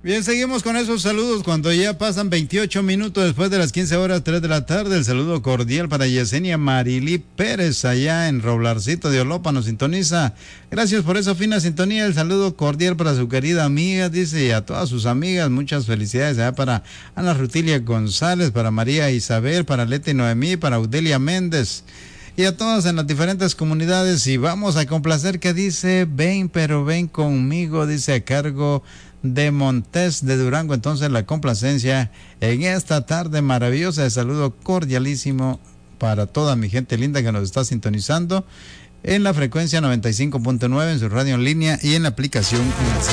Bien, seguimos con esos saludos cuando ya pasan 28 minutos después de las 15 horas, 3 de la tarde. El saludo cordial para Yesenia Marilí Pérez, allá en Roblarcito de Olopa, nos sintoniza. Gracias por esa fina sintonía. El saludo cordial para su querida amiga, dice, y a todas sus amigas. Muchas felicidades allá para Ana Rutilia González, para María Isabel, para Leti Noemí, para Audelia Méndez. Y a todos en las diferentes comunidades. Y vamos a complacer que dice, ven, pero ven conmigo, dice, a cargo de Montes de Durango. Entonces la complacencia en esta tarde maravillosa. El saludo cordialísimo para toda mi gente linda que nos está sintonizando en la frecuencia 95.9 en su radio en línea y en la aplicación